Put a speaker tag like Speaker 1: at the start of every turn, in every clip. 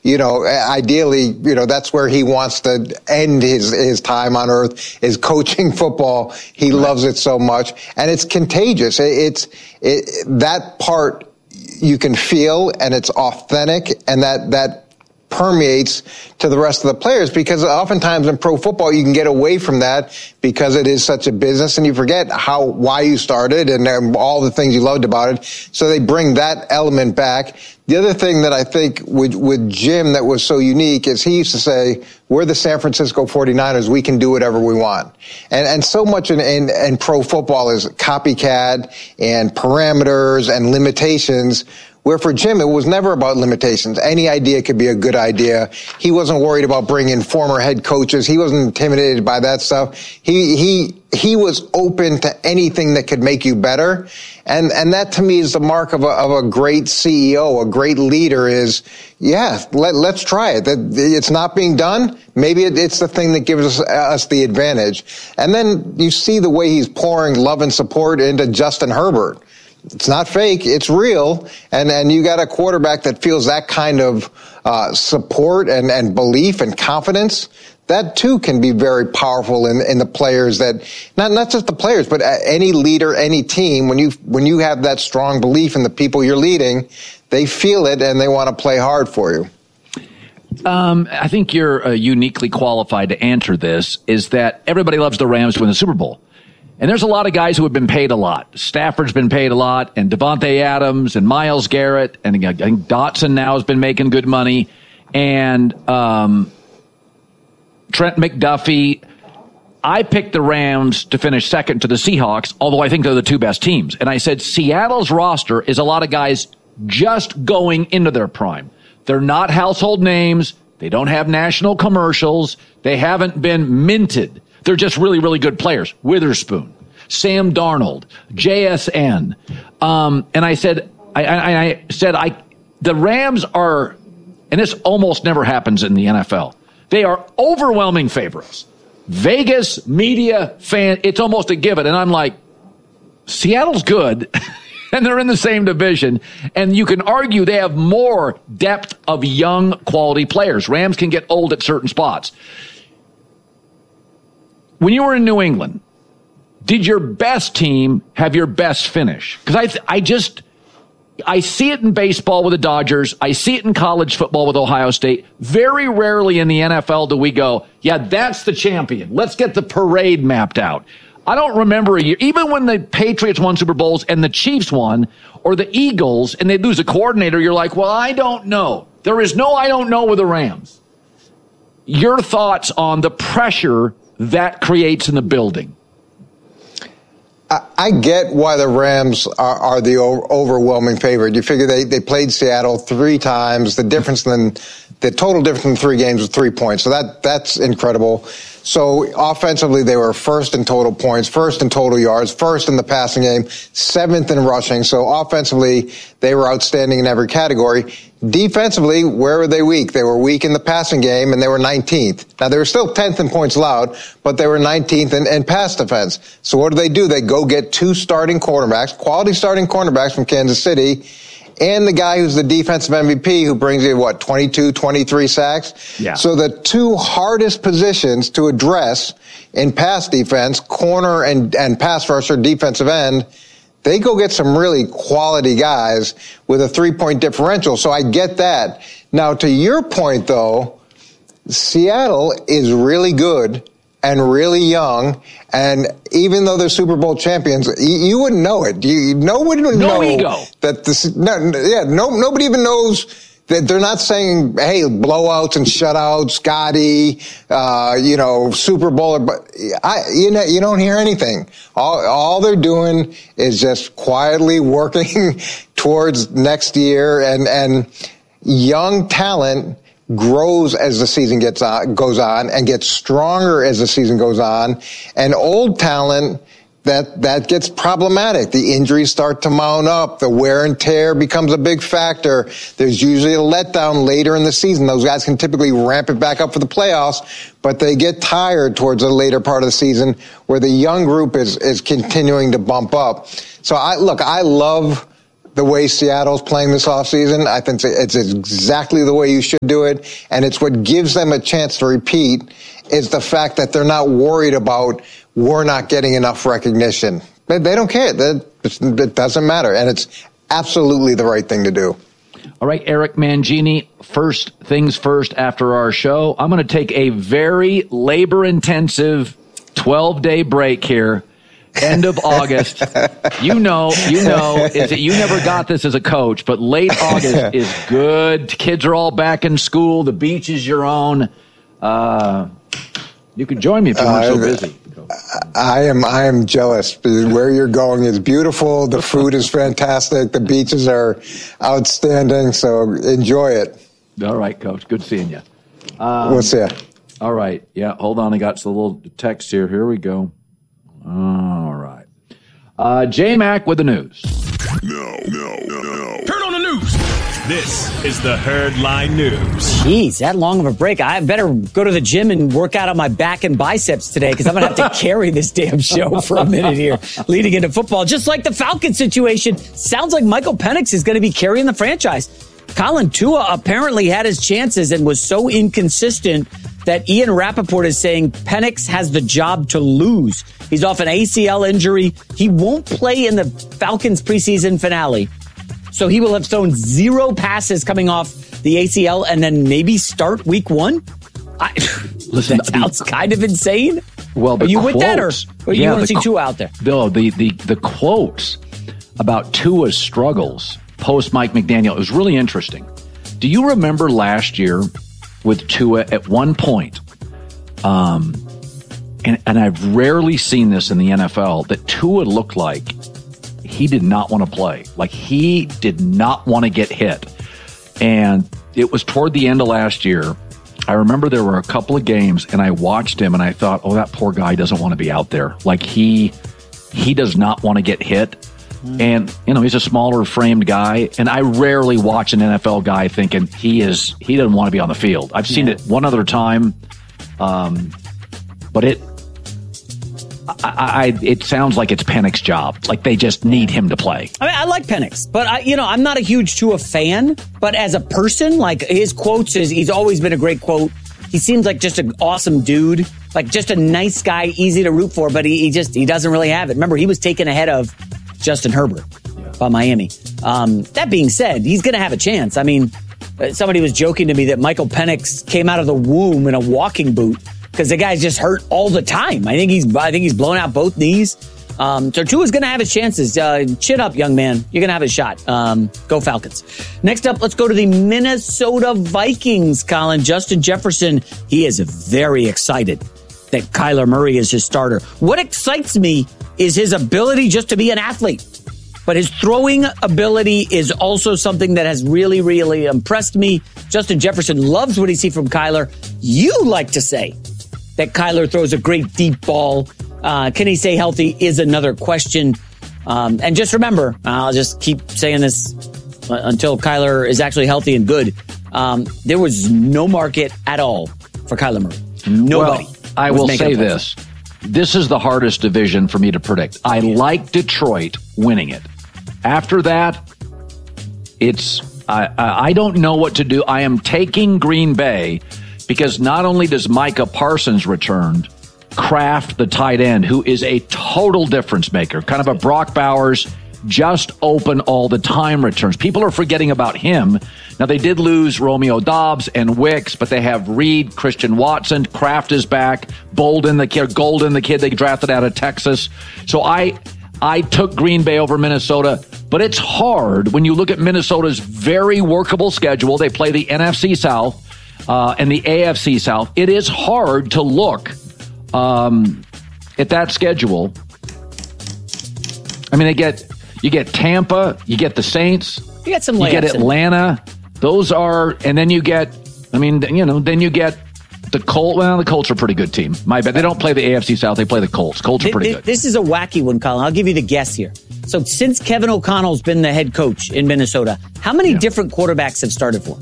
Speaker 1: ideally, that's where he wants to end his time on earth, is coaching football. He loves it so much, and it's contagious. That part you can feel, and it's authentic, and that permeates to the rest of the players, because oftentimes in pro football you can get away from that because it is such a business and you forget why you started and all the things you loved about it. So they bring that element back. The other thing that I think with Jim that was so unique is he used to say, we're the San Francisco 49ers. We can do whatever we want. And so much in pro football is copycat and parameters and limitations, where for Jim, it was never about limitations. Any idea could be a good idea. He wasn't worried about bringing former head coaches. He wasn't intimidated by that stuff. He was open to anything that could make you better. And that to me is the mark of a great CEO, a great leader is, let's try it. It's not being done. Maybe it's the thing that gives us the advantage. And then you see the way he's pouring love and support into Justin Herbert. It's not fake. It's real. And you got a quarterback that feels that kind of support and belief and confidence. That too can be very powerful in the players, that not just the players, but any leader, any team. When you have that strong belief in the people you're leading, they feel it and they want to play hard for you.
Speaker 2: I think you're uniquely qualified to answer this, is that everybody loves the Rams to win the Super Bowl. And there's a lot of guys who have been paid a lot. Stafford's been paid a lot, and Devontae Adams and Myles Garrett, and I think Dotson now has been making good money, and Trent McDuffie. I picked the Rams to finish second to the Seahawks, although I think they're the two best teams. And I said Seattle's roster is a lot of guys just going into their prime. They're not household names. They don't have national commercials. They haven't been minted. They're just really, really good players. Witherspoon, Sam Darnold, JSN. And I said, the Rams are, and this almost never happens in the NFL, they are overwhelming favorites. Vegas, media, fan, it's almost a given. And I'm like, Seattle's good, and they're in the same division. And you can argue they have more depth of young quality players. Rams can get old at certain spots. When you were in New England, did your best team have your best finish? Because I see it in baseball with the Dodgers. I see it in college football with Ohio State. Very rarely in the NFL do we go, that's the champion. Let's get the parade mapped out. I don't remember a year, even when the Patriots won Super Bowls and the Chiefs won, or the Eagles, and they lose a coordinator, you're like, well, I don't know. There is no I don't know with the Rams. Your thoughts on the pressure that creates in the building?
Speaker 1: I get why the Rams are the overwhelming favorite. You figure they played Seattle 3 times. The total difference in 3 games was 3 points. So that's incredible. So offensively, they were first in total points, first in total yards, first in the passing game, 7th in rushing. So offensively, they were outstanding in every category. Defensively, where were they weak? They were weak in the passing game, and they were 19th. Now, they were still 10th in points allowed, but they were 19th in pass defense. So what do? They go get 2 starting quarterbacks, quality starting cornerbacks from Kansas City, and the guy who's the defensive MVP who brings you, 22, 23 sacks?
Speaker 2: Yeah.
Speaker 1: So the 2 hardest positions to address in pass defense, corner and pass rusher, defensive end, they go get some really quality guys with a 3-point differential. So I get that. Now, to your point, though, Seattle is really good and really young, and even though they're Super Bowl champions, you wouldn't know it. Nobody would know
Speaker 2: ego.
Speaker 1: That nobody even knows that they're not saying, hey, blowouts and shutouts, Gotti, Super Bowl. But you don't hear anything. All they're doing is just quietly working towards next year, and young talent grows as the season goes on and gets stronger as the season goes on, and old talent that gets problematic. The injuries start to mount up. The wear and tear becomes a big factor. There's usually a letdown later in the season. Those guys can typically ramp it back up for the playoffs, but they get tired towards the later part of the season where the young group is continuing to bump up. So I love the way Seattle's playing this offseason. I think it's exactly the way you should do it. And it's what gives them a chance to repeat is the fact that they're not worried about we're not getting enough recognition. They don't care. It doesn't matter. And it's absolutely the right thing to do.
Speaker 2: All right, Eric Mangini, first things first after our show. I'm going to take a very labor-intensive 12-day break here. End of August. You know, is that you never got this as a coach, but late August is good. Kids are all back in school. The beach is your own. You can join me if you weren't so busy.
Speaker 1: I am jealous. Where you're going is beautiful. The food is fantastic. The beaches are outstanding. So enjoy it.
Speaker 2: All right, Coach. Good seeing you.
Speaker 1: We'll see you.
Speaker 2: All right. Yeah, hold on. I got a little text here. Here we go. All right. J-Mac with the news.
Speaker 3: No. Turn on the news. This is the Herdline News.
Speaker 4: Jeez, that long of a break. I better go to the gym and work out on my back and biceps today because I'm going to have to carry this damn show for a minute here leading into football. Just like the Falcons situation, sounds like Michael Penix is going to be carrying the franchise. Colin Tua apparently had his chances and was so inconsistent that Ian Rappaport is saying Penix has the job to lose. He's off an ACL injury. He won't play in the Falcons preseason finale. So he will have thrown 0 passes coming off the ACL and then maybe start week 1?
Speaker 2: Listen,
Speaker 4: that sounds kind of insane.
Speaker 2: Well,
Speaker 4: are you
Speaker 2: quotes,
Speaker 4: with that or you want to see Tua out there?
Speaker 2: No, the quotes about Tua's struggles post Mike McDaniel, it was really interesting. Do you remember last year with Tua at one point, and I've rarely seen this in the NFL, that Tua looked like he did not want to play. Like he did not want to get hit. And it was toward the end of last year. I remember there were a couple of games and I watched him and I thought, oh, that poor guy doesn't want to be out there. Like he does not want to get hit. And, he's a smaller framed guy. And I rarely watch an NFL guy thinking he doesn't want to be on the field. I've seen it one other time. But it sounds like it's Penix's job. Like they just need him to play.
Speaker 4: I mean, I like Penix, but I'm not a huge Tua fan. But as a person, like his quotes, he's always been a great quote. He seems like just an awesome dude, like just a nice guy, easy to root for. But he doesn't really have it. Remember, he was taken ahead of Justin Herbert by Miami. That being said, he's going to have a chance. I mean, somebody was joking to me that Michael Penix came out of the womb in a walking boot. Because the guy's just hurt all the time. I think he's blown out both knees. So Tua's going to have his chances. Chin up, young man. You're going to have a shot. Go Falcons. Next up, let's go to the Minnesota Vikings, Colin. Justin Jefferson, he is very excited that Kyler Murray is his starter. What excites me is his ability just to be an athlete. But his throwing ability is also something that has really, really impressed me. Justin Jefferson loves what he sees from Kyler. You like to say that Kyler throws a great deep ball. Can he stay healthy is another question. And just remember, I'll just keep saying this until Kyler is actually healthy and good. There was no market at all for Kyler Murray. Nobody.
Speaker 2: Well, I will say this. This is the hardest division for me to predict. I like Detroit winning it. After that, I don't know what to do. I am taking Green Bay because not only does Micah Parsons return, Kraft, the tight end, who is a total difference maker, kind of a Brock Bowers, just open all the time returns. People are forgetting about him. Now, they did lose Romeo Doubs and Wicks, but they have Reed, Christian Watson, Kraft is back, Golden, the kid they drafted out of Texas. So I took Green Bay over Minnesota, but it's hard when you look at Minnesota's very workable schedule. They play the NFC South and the AFC South. It is hard to look at that schedule. I mean, you get Tampa, you get the Saints,
Speaker 4: you get some,
Speaker 2: you get Atlanta. Those are, and then you get, then you get the Colts. Well, the Colts are a pretty good team. My bad. They don't play the AFC South. They play the Colts. Colts are pretty good.
Speaker 4: This is a wacky one, Colin. I'll give you the guess here. So since Kevin O'Connell's been the head coach in Minnesota, how many different quarterbacks have started for him?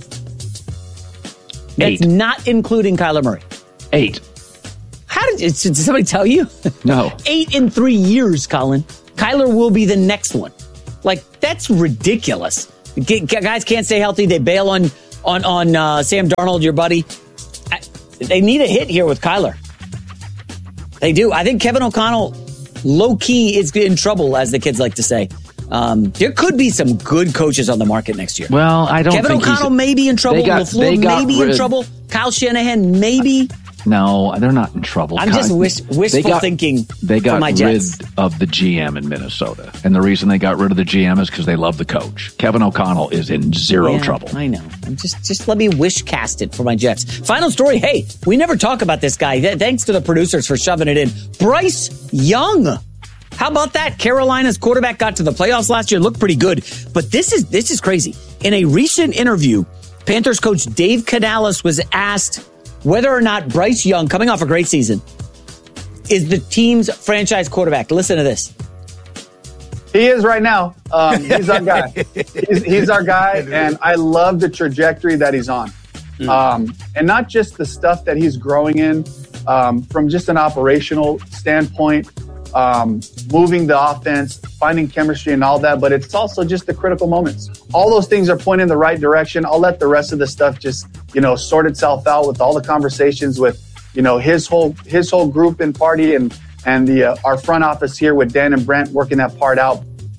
Speaker 2: 8.
Speaker 4: That's not including Kyler Murray.
Speaker 2: 8.
Speaker 4: Did somebody tell you?
Speaker 2: No.
Speaker 4: 8 in 3 years, Colin. Kyler will be the next one. Like, that's ridiculous. Guys can't stay healthy. They bail on Sam Darnold, your buddy. They need a hit here with Kyler. They do. I think Kevin O'Connell, low-key, is in trouble, as the kids like to say. There could be some good coaches on the market next year.
Speaker 2: Well, I don't think
Speaker 4: Kevin O'Connell may be in trouble. LaFleur may be in trouble. Kyle Shanahan, maybe.
Speaker 2: No, they're not in trouble.
Speaker 4: I'm just wishful thinking
Speaker 2: They got
Speaker 4: for my Jets.
Speaker 2: rid of the GM in Minnesota. And the reason they got rid of the GM is because they love the coach. Kevin O'Connell is in zero trouble.
Speaker 4: I know. I'm just let me wish cast it for my Jets. Final story. Hey, we never talk about this guy. Thanks to the producers for shoving it in. Bryce Young. How about that? Carolina's quarterback got to the playoffs last year, looked pretty good. But this is crazy. In a recent interview, Panthers coach Dave Canales was asked whether or not Bryce Young, coming off a great season, is the team's franchise quarterback. Listen to this.
Speaker 5: He is right now. He's our guy. He's our guy, and I love the trajectory that he's on. And not just the stuff that he's growing in from just an operational standpoint, moving the offense, finding chemistry and all that, but it's also just the critical moments. All those things are pointing in the right direction. I'll let the rest of the stuff just, sort itself out with all the conversations with, his whole group and party and our front office here with Dan and Brent working that part out.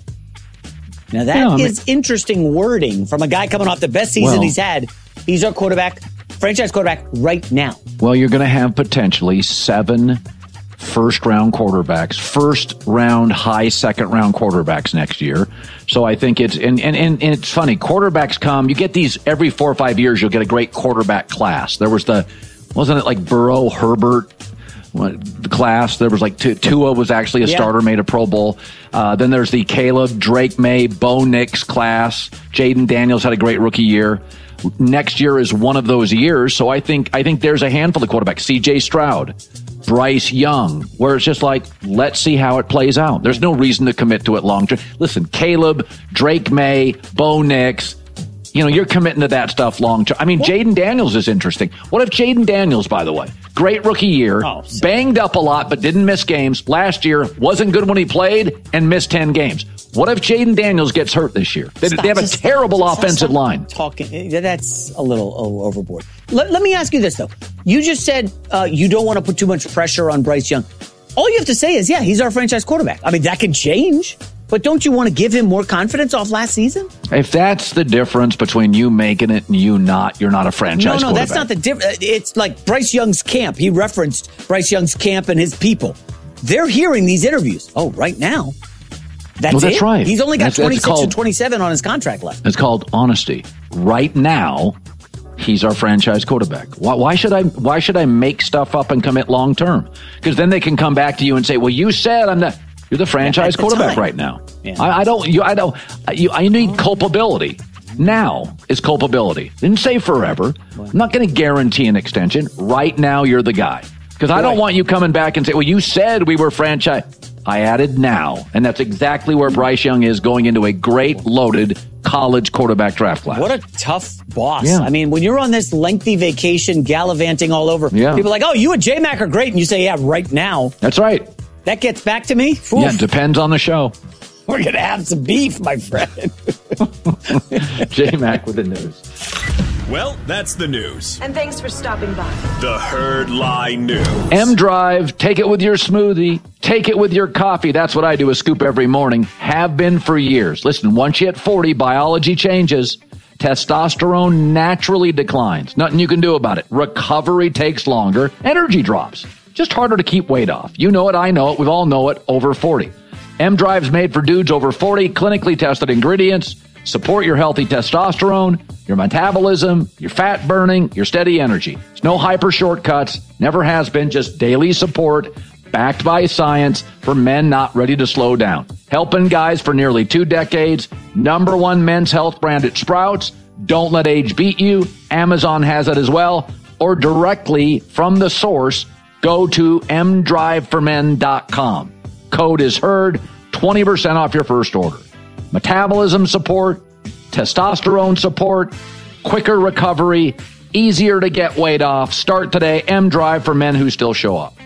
Speaker 4: Now that is interesting wording from a guy coming off the best season he's had. He's our quarterback, franchise quarterback right now.
Speaker 2: Well, you're going to have potentially 7 first-round quarterbacks, first-round, high second-round quarterbacks next year. So I think it's and it's funny. Quarterbacks come. You get these every 4 or 5 years. You'll get a great quarterback class. There was wasn't it like Burrow, Herbert, the class? There was like Tua was actually a starter, made a Pro Bowl. Then there's the Caleb, Drake May, Bo Nix class. Jaden Daniels had a great rookie year. Next year is one of those years. So I think there's a handful of quarterbacks. C.J. Stroud, Bryce Young, where it's just like, let's see how it plays out. There's no reason to commit to it long term. Listen, Caleb, Drake May, Bo Nix, you're committing to that stuff long term. I mean, Jaden Daniels is interesting. What if Jaden Daniels, by the way, great rookie year, banged up a lot but didn't miss games. Last year, wasn't good when he played and missed 10 games. What if Jaden Daniels gets hurt this year? They have a terrible offensive line.
Speaker 4: That's a little overboard. Let me ask you this, though. You just said you don't want to put too much pressure on Bryce Young. All you have to say is, he's our franchise quarterback. I mean, that can change. But don't you want to give him more confidence off last season?
Speaker 2: If that's the difference between you making it and you're not a franchise quarterback.
Speaker 4: No, that's not the difference. It's like Bryce Young's camp. He referenced Bryce Young's camp and his people. They're hearing these interviews. Oh, right now. That's it?
Speaker 2: Right.
Speaker 4: He's only got 26 and 27 on his contract left.
Speaker 2: It's called honesty. Right now, he's our franchise quarterback. Why should I make stuff up and commit long term? Because then they can come back to you and say, "Well, you said I'm not." You're the franchise quarterback right now. Yeah. I need culpability. Now is culpability. Didn't say forever. I'm not going to guarantee an extension. Right now, you're the guy. Because I don't want you coming back and say, well, you said we were franchise. I added now. And that's exactly where Bryce Young is going into a great loaded college quarterback draft class.
Speaker 4: What a tough boss. Yeah. I mean, when you're on this lengthy vacation, gallivanting all over, people are like, oh, you and J-Mac are great. And you say, yeah, right now.
Speaker 2: That's right.
Speaker 4: That gets back to me? Oof.
Speaker 2: Yeah, it depends on the show.
Speaker 4: We're going to have some beef, my friend.
Speaker 2: J-Mac with the news.
Speaker 3: Well, that's the news.
Speaker 6: And thanks for stopping by.
Speaker 3: The Herd Line News.
Speaker 2: M-Drive, take it with your smoothie. Take it with your coffee. That's what I do, a scoop every morning. Have been for years. Listen, once you hit 40, biology changes. Testosterone naturally declines. Nothing you can do about it. Recovery takes longer. Energy drops. Just harder to keep weight off. You know it, I know it, we all know it, over 40. M-Drive's made for dudes over 40, clinically tested ingredients. Support your healthy testosterone, your metabolism, your fat burning, your steady energy. There's no hyper shortcuts, never has been, just daily support, backed by science for men not ready to slow down. Helping guys for nearly 2 decades. #1 men's health brand at Sprouts. Don't let age beat you. Amazon has it as well. Or directly from the source, go to mdriveformen.com. Code is HERD, 20% off your first order. Metabolism support, testosterone support, quicker recovery, easier to get weight off. Start today. M-Drive for men who still show up.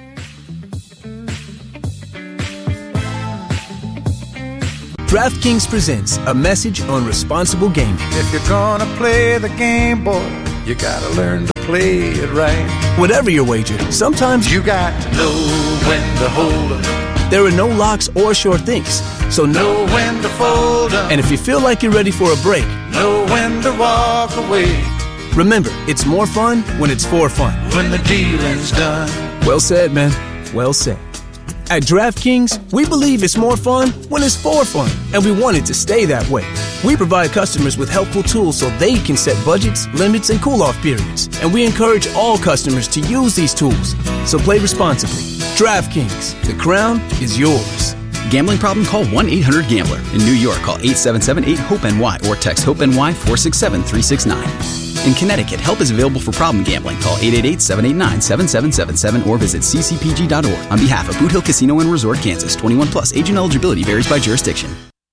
Speaker 6: DraftKings presents a message on responsible gaming.
Speaker 7: If you're gonna play the game, boy, you gotta learn to play it right.
Speaker 6: Whatever your wager, sometimes
Speaker 7: you got to know when to hold 'em.
Speaker 6: There are no locks or sure things, so
Speaker 7: know when to fold 'em.
Speaker 6: And if you feel like you're ready for a break,
Speaker 7: know when to walk away.
Speaker 6: Remember, it's more fun when it's for fun.
Speaker 7: When the dealing's done.
Speaker 6: Well said, man. Well said. At DraftKings, we believe it's more fun when it's for fun, and we want it to stay that way. We provide customers with helpful tools so they can set budgets, limits, and cool-off periods, and we encourage all customers to use these tools. So play responsibly. DraftKings, the crown is yours.
Speaker 8: Gambling problem? Call 1-800-GAMBLER. In New York, call 877-8-HOPE-NY or text HOPE-NY 467-369. In Connecticut, help is available for problem gambling. Call 888-789-7777 or visit ccpg.org. On behalf of Boot Hill Casino and Resort, Kansas, 21 plus. Age and eligibility varies by jurisdiction.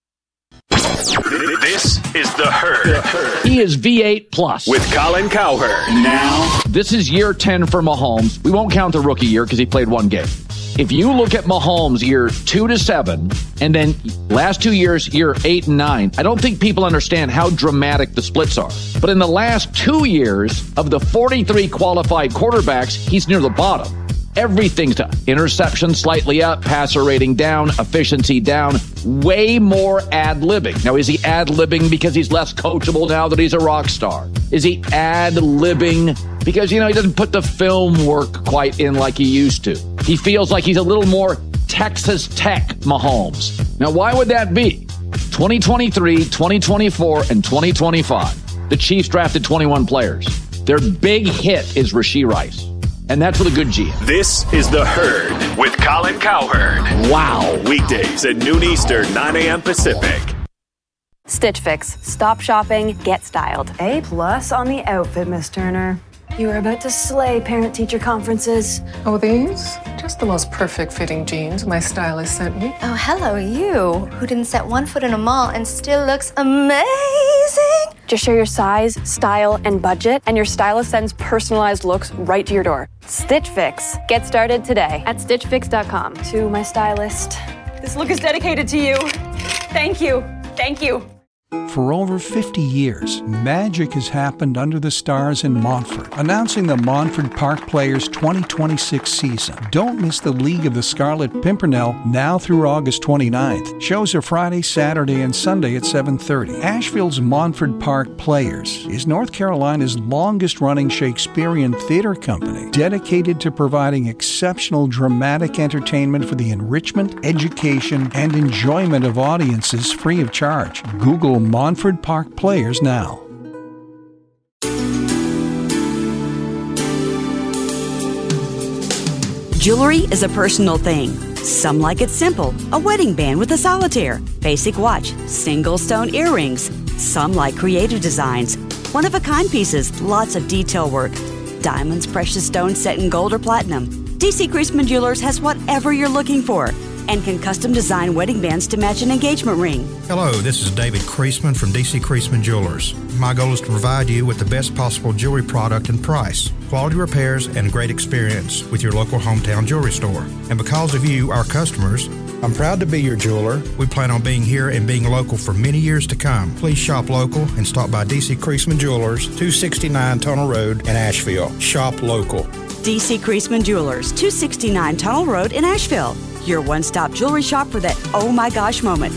Speaker 3: This is The Herd.
Speaker 2: He is V8 plus
Speaker 3: with Colin Cowherd. Now,
Speaker 2: this is year 10 for Mahomes. We won't count the rookie year because he played one game. If you look at Mahomes year 2 to 7, and then last 2 years, year 8 and 9, I don't think people understand how dramatic the splits are. But in the last 2 years, of the 43 qualified quarterbacks, he's near the bottom. Everything's done. Interception slightly up, passer rating down, efficiency down, way more ad-libbing. Now, is he ad-libbing because he's less coachable now that he's a rock star? Is he ad-libbing because, he doesn't put the film work quite in like he used to? He feels like he's a little more Texas Tech Mahomes. Now, why would that be? 2023, 2024, and 2025. The Chiefs drafted 21 players. Their big hit is Rashee Rice. And that's with a good GM.
Speaker 3: This is The Herd with Colin Cowherd.
Speaker 2: Wow.
Speaker 3: Weekdays at noon Eastern, 9 a.m. Pacific.
Speaker 9: Stitch Fix. Stop shopping, get styled.
Speaker 10: A+ on the outfit, Miss Turner. You are about to slay parent-teacher conferences.
Speaker 11: Oh, these? Just the most perfect fitting jeans my stylist sent me.
Speaker 12: Oh, hello, you, who didn't set one foot in a mall and still looks amazing.
Speaker 9: Just share your size, style, and budget, and your stylist sends personalized looks right to your door. Stitch Fix. Get started today at StitchFix.com.
Speaker 10: To my stylist, this look is dedicated to you. Thank you. Thank you.
Speaker 13: For over 50 years, magic has happened under the stars in Montfort. Announcing the Montfort Park Players 2026 season. Don't miss the League of the Scarlet Pimpernel now through August 29th. Shows are Friday, Saturday, and Sunday at 7:30. Asheville's Montfort Park Players is North Carolina's longest-running Shakespearean theater company, dedicated to providing exceptional dramatic entertainment for the enrichment, education, and enjoyment of audiences free of charge. Google Montfort Park Players now.
Speaker 14: Jewelry is a personal thing. Some like it simple, a wedding band with a solitaire, basic watch, single stone earrings. Some like creative designs, one-of-a-kind pieces, lots of detail work. Diamonds, precious stones set in gold or platinum. DC Creasman Jewelers has whatever you're looking for and can custom design wedding bands to match an engagement ring.
Speaker 15: Hello, this is David Creasman from DC Creasman Jewelers. My goal is to provide you with the best possible jewelry product and price, quality repairs, and great experience with your local hometown jewelry store. And because of you, our customers, I'm proud to be your jeweler. We plan on being here and being local for many years to come. Please shop local and stop by DC Creasman Jewelers, 269 Tunnel Road in Asheville. Shop local.
Speaker 14: DC Creasman Jewelers, 269 Tunnel Road in Asheville. Your one-stop jewelry shop for that oh my gosh moment.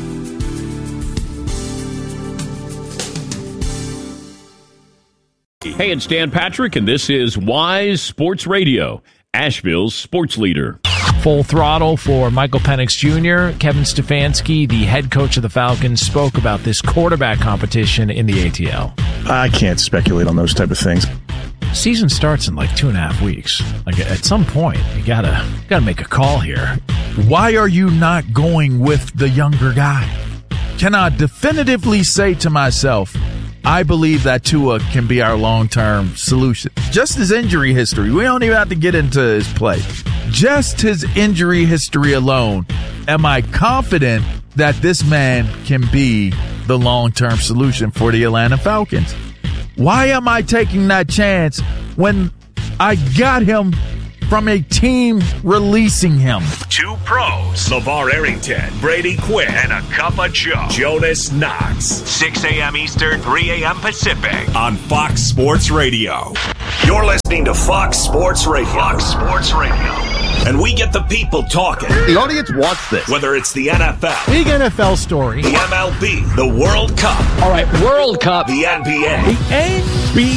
Speaker 16: Hey, it's Dan Patrick, and this is Wise Sports Radio, Asheville's sports leader.
Speaker 17: Full throttle for Michael Penix Jr. Kevin Stefanski, the head coach of the Falcons, spoke about this quarterback competition in the ATL.
Speaker 18: I can't speculate on those type of things.
Speaker 17: Season starts in like 2.5 weeks. Like at some point, you gotta make a call here.
Speaker 19: Why are you not going with the younger guy? Can I definitively say to myself, I believe that Tua can be our long-term solution? Just his injury history. We don't even have to get into his play. Just his injury history alone. Am I confident that this man can be the long-term solution for the Atlanta Falcons? Why am I taking that chance when I got him from a team releasing him.
Speaker 3: Two pros, LeVar Arrington, Brady Quinn, and a cup of Joe, Jonas Knox. 6 a.m. Eastern, 3 a.m. Pacific on Fox Sports Radio. You're listening to Fox Sports Radio. Fox Sports Radio. And we get the people talking.
Speaker 20: The audience wants this.
Speaker 3: Whether it's the NFL,
Speaker 21: big NFL story,
Speaker 3: the MLB, the World Cup.
Speaker 2: All right, World Cup,
Speaker 3: the NBA,
Speaker 21: the NBA.